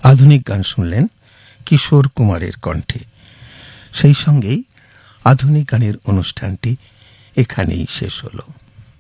আধুনিক গান শুনলেন কিশোর কুমারের কণ্ঠে। সেই সঙ্গেই আধুনিক গানের অনুষ্ঠানটি এখানেই শেষ হলো।